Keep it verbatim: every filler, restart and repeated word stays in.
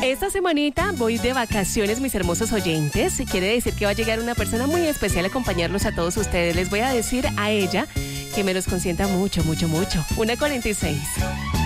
Esta semanita voy de vacaciones, mis hermosos oyentes. Quiere decir que va a llegar una persona muy especial a acompañarlos a todos ustedes. Les voy a decir a ella que me los consienta mucho, mucho, mucho. una cuarenta y seis.